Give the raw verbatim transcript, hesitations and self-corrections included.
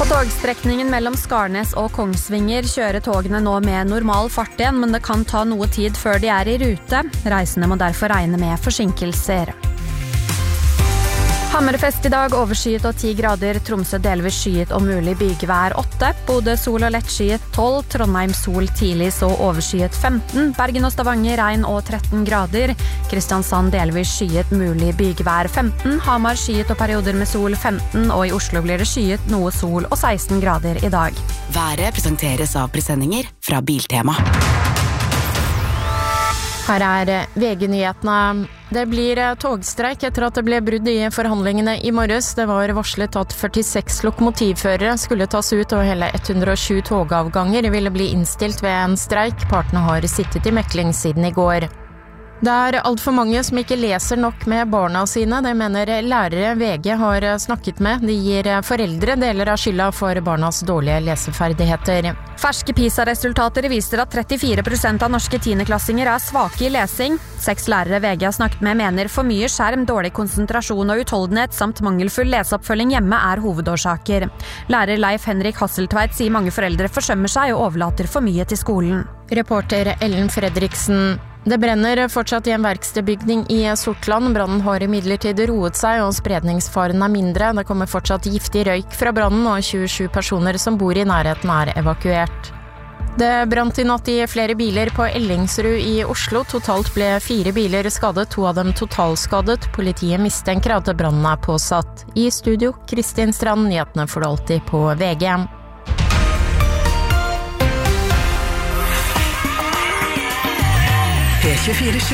Togstrekningen mellom Skarnes og Kongsvinger kjører togene nå med normal fart igjen, men det kan ta noe tid før de er i rute. Reisende må derfor regne med forsinkelser. Hammerfest i dag, overskyet og ti grader, Tromsø delvis skyet og mulig bygevær åtte, Bodø sol og lett skyet tolv, Trondheim sol tidlig så overskyet femten, Bergen og Stavanger regn og tretten grader, Kristiansand delvis skyet mulig bygevær femten, Hamar skyet og perioder med sol femten, og i Oslo blir det skyet noe sol og seksten grader i dag. Været presenteres av presendinger fra Biltema. Her er V G-nyhetene. Det blir togstreik etter at det ble brudd i forhandlingene i morges. Det var varslet at førtiseks lokomotivførere skulle tas ut, og hele hundre og sju togavganger ville bli innstilt ved en streik. Partene har sittet i mekling siden i går. Det er alt for mange som ikke leser nok med barna sine, det mener lærere V G har snakket med. De gir foreldre deler av skylda for barnas dårlige leseferdigheter. Ferske PISA-resultater viser at trettifire prosent av norske tiendeklassinger er svake i lesing. Seks lærere V G har snakket med mener for mye skjerm, dårlig konsentrasjon og utholdenhet samt mangelfull leseoppfølging hjemme er hovedårsaker. Lærer Leif Henrik Hasseltveit sier mange foreldre forsømmer seg og overlater for mye til skolen. Reporter Ellen Fredriksen. Det brenner fortsatt i en verkstedbygning i Sortland. Brannen har imidlertid roet seg, og spredningsfaren er mindre. Det kommer fortsatt giftig røyk fra brannen, og tjuesju personer som bor i nærheten er evakuert. Det brant i natt i flere biler på Ellingsrud i Oslo. Totalt ble fire biler skadet, to av dem totalskadet. Politiet mistenker at brannen er påsatt. I studio, Kristin Strand, nyhetene får du alltid på V G. P tjuefire